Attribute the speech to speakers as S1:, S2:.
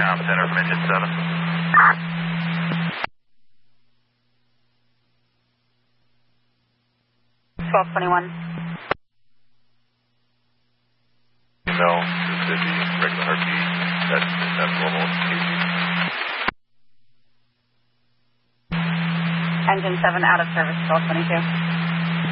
S1: Tom Center from engine 7.
S2: 1221.
S1: No, this is the regular heartbeat. That's normal.
S2: Engine 7 out of service, 1222.